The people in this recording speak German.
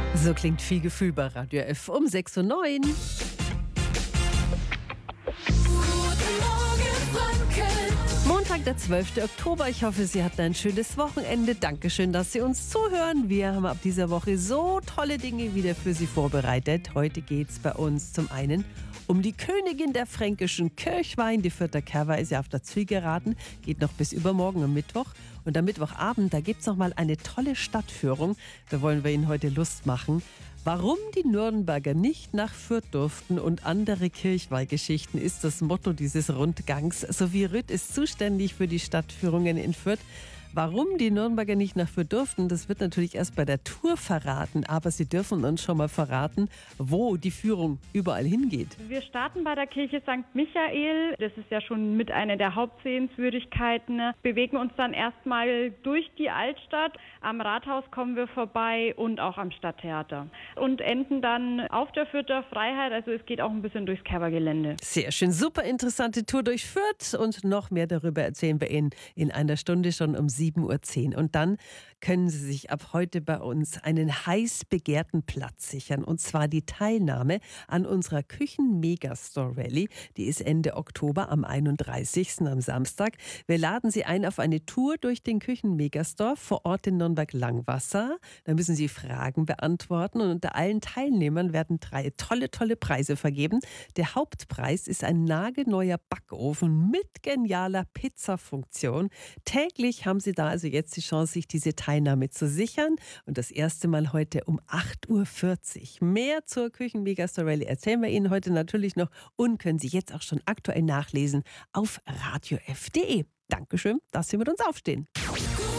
So klingt viel Gefühl bei Radio F um 6:09 Uhr. Montag, der 12. Oktober. Ich hoffe, Sie hatten ein schönes Wochenende. Dankeschön, dass Sie uns zuhören. Wir haben ab dieser Woche so tolle Dinge wieder für Sie vorbereitet. Heute geht es bei uns zum einen um die Königin der fränkischen Kirchweih. Die Fürther Kerwa ist ja auf der Zielgeraden. Geht noch bis übermorgen am Mittwoch. Und am Mittwochabend, da gibt es nochmal eine tolle Stadtführung. Da wollen wir Ihnen heute Lust machen. Warum die Nürnberger nicht nach Fürth durften und andere Kirchweihgeschichten ist das Motto dieses Rundgangs. Sophie Rüth ist zuständig für die Stadtführungen in Fürth. Warum die Nürnberger nicht nach Fürth durften, das wird natürlich erst bei der Tour verraten. Aber Sie dürfen uns schon mal verraten, wo die Führung überall hingeht. Wir starten bei der Kirche St. Michael. Das ist ja schon mit einer der Hauptsehenswürdigkeiten. Bewegen uns dann erstmal durch die Altstadt. Am Rathaus kommen wir vorbei und auch am Stadttheater. Und enden dann auf der Fürther Freiheit. Also es geht auch ein bisschen durchs Kerwa-Gelände. Sehr schön, super interessante Tour durch Fürth. Und noch mehr darüber erzählen wir Ihnen in einer Stunde schon um 7:10 Uhr. Und dann können Sie sich ab heute bei uns einen heiß begehrten Platz sichern. Und zwar die Teilnahme an unserer Küchen-Megastore Rally. Die ist Ende Oktober am 31. am Samstag. Wir laden Sie ein auf eine Tour durch den Küchen-Megastore vor Ort in Nürnberg-Langwasser. Da müssen Sie Fragen beantworten. Und unter allen Teilnehmern werden 3 tolle Preise vergeben. Der Hauptpreis ist ein nagelneuer Backofen mit genialer Pizzafunktion. Täglich haben Sie da also jetzt die Chance, sich diese Teilnahme zu sichern. Und das erste Mal heute um 8:40 Uhr. Mehr zur Küchen-Megastore Rally erzählen wir Ihnen heute natürlich noch und können Sie jetzt auch schon aktuell nachlesen auf radiof.de. Dankeschön, dass Sie mit uns aufstehen.